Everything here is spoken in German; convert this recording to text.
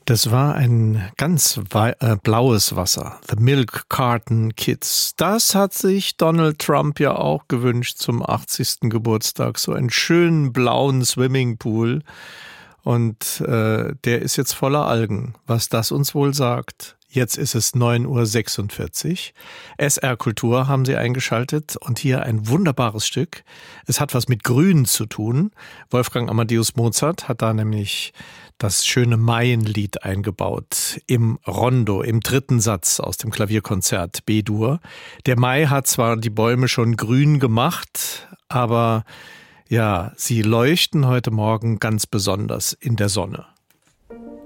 Das war ein ganz blaues Wasser. The Milk Carton Kids. Das hat sich Donald Trump ja auch gewünscht zum 80. Geburtstag. So einen schönen blauen Swimmingpool. Und der ist jetzt voller Algen. Was das uns wohl sagt? Jetzt ist es 9:46 Uhr. SR Kultur haben Sie eingeschaltet und hier ein wunderbares Stück. Es hat was mit Grün zu tun. Wolfgang Amadeus Mozart hat da nämlich das schöne Maienlied eingebaut im Rondo, im dritten Satz aus dem Klavierkonzert B-Dur. Der Mai hat zwar die Bäume schon grün gemacht, aber ja, sie leuchten heute Morgen ganz besonders in der Sonne.